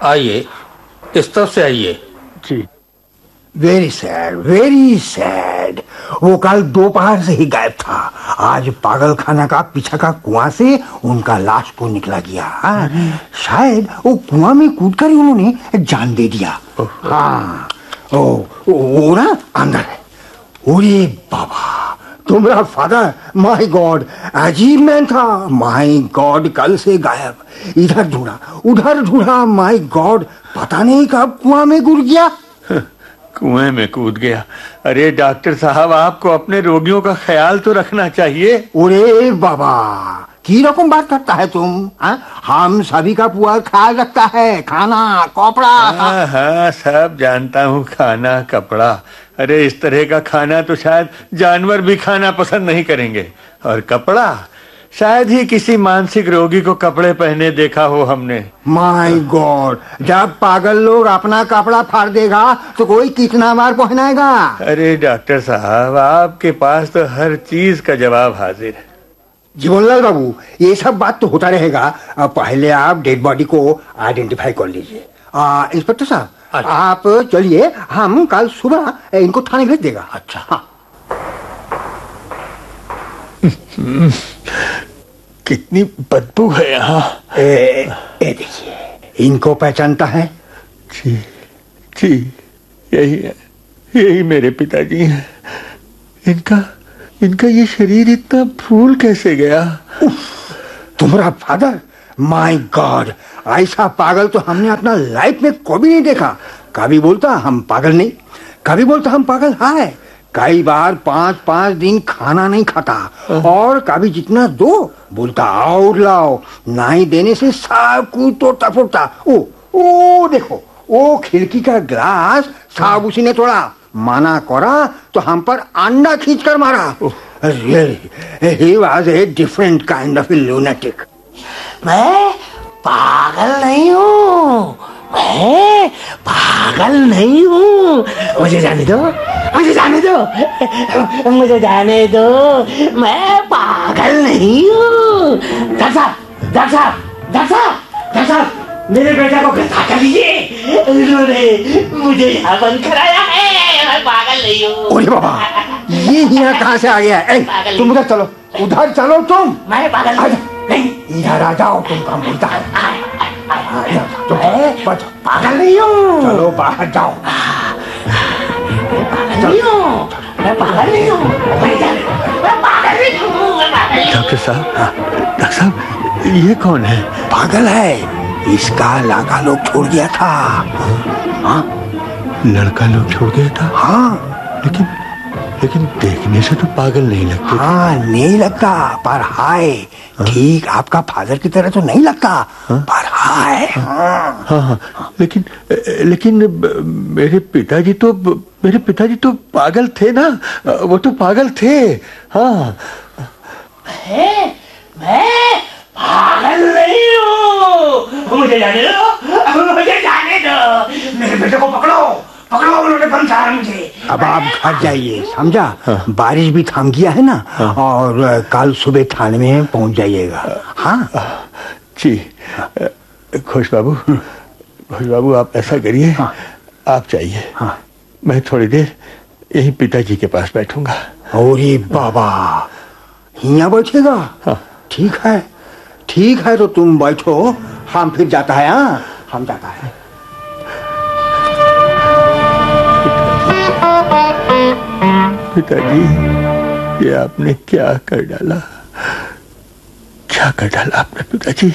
आइए, इस तरफ से आइए। जी। Very sad, very sad. वो कल दोपहर से ही गायब था। आज पागल खाना का पीछा का कुआं से उनका लाश को निकला गया। शायद वो कुआं में कूदकर ही उन्होंने जान दे दिया। हाँ, वो ना अंदर है। ओरे बाबा, तुम्हारा फादर, माय गॉड, अजीब मैन था। माय गॉड, कल से गायब। इधर ढूंढा, उधर ढूंढा, माय गॉड, पता नहीं कब कुआं में गिर गया। कुएं में कूद गया? अरे डॉक्टर साहब, आपको अपने रोगियों का ख्याल तो रखना चाहिए। ओरे बाबा, की रकम बात करता है तुम? हम सभी का पूरा ख्याल रखता है। खाना, कपड़ा। हाँ, सब जानता हूँ, खाना कपड़ा। अरे इस तरह का खाना तो शायद जानवर भी खाना पसंद नहीं करेंगे। और कपड़ा, शायद ही किसी मानसिक रोगी को कपड़े पहने देखा हो हमने। माय गॉड, जब पागल लोग अपना कपड़ा फाड़ देगा तो कोई कितना बार पहनाएगा? अरे डॉक्टर साहब, आपके पास तो हर चीज का जवाब हाजिर है। जीवनलाल बाबू, ये सब बात तो होता रहेगा। पहले आप डेड बॉडी को आइडेंटिफाई कर लीजिए। इंस्पेक्टर साहब, आप चलिए, हम कल सुबह इनको थाने भेज देगा। अच्छा। हाँ। कितनी बदबू है यहाँ। देखिए, इनको पहचानता है? जी जी, यही है, यही मेरे पिताजी हैं। इनका ये शरीर इतना फूल कैसे गया? तुम्हारा फादर? माय गॉड, ऐसा पागल तो हमने अपना लाइफ में कभी नहीं देखा। कभी बोलता हम पागल नहीं, कभी बोलता हम पागल है। कई बार 5-5 दिन खाना नहीं खाता, और कभी जितना दो बोलता और लाओ। नहीं देने से सब कुछ तोड़ता फोड़ता। ओ देखो, वो खिड़की का ग्लास सब उसी ने तोड़ा। माना करा तो हम पर अंडा खींचकर मारा। Really, he was a different kind of a lunatic. मैं पागल नहीं हूँ, मैं पागल नहीं हूँ। मुझे जाने दो, मुझे जाने दो, मुझे जाने दो। मैं पागल नहीं हूँ। डॉक्टर साहब, डॉक्टर साहब, डॉक्टर साहब, डॉक्टर साहब, मेरे बेटे को गिरफ्तार कर लीजिए। उन्होंने मुझे यहाँ बंद कराया है। मैं पागल नहीं हूँ। अरे बाबा, ये यहाँ कहाँ से आ गया है? तुम उधर चलो, उधर चलो तुम। मैं पागल नहीं, इधर आ जाओ, तुम काम बोलता है। पागल नहीं हूँ। चलो बाहर जाओ। नहीं हूँ, मैं पागल नहीं हूँ। मैं पागल नहीं हूँ। डॉक्टर साहब, डॉक्टर साहब, ये कौन है? पागल है, इसका लड़का लोग छोड़ गया था। हाँ, लड़का लोग छोड़ गया था? हाँ, लेकिन देखने से तो पागल नहीं लगते। हाँ, नहीं लगता, पर हाय, ठीक आपका फादर की तरह तो नहीं लगता। पर हाय। हाँ, लेकिन मेरे पिताजी तो पागल थे ना। वो तो पागल थे। हाँ, मैं पागल नहीं हूँ। मुझे जाने दो, मुझे जाने दो। मेरे बेटे को पकड़ो, पकड़ो, उन्होंने बंधा मुझे। अब आप घर जाइए, समझा? बारिश भी थम गया है ना। और कल सुबह थाने में पहुंच जाइएगा। हाँ जी। खुश बाबू, आप ऐसा करिए, आप जाइए। मैं थोड़ी देर यही पिताजी के पास बैठूंगा। अरे बाबा, यहाँ बैठेगा? ठीक है, तो तुम बैठो, हम फिर जाता है। हम जाता है। पिताजी, ये आपने क्या कर डाला? आपने पिताजी?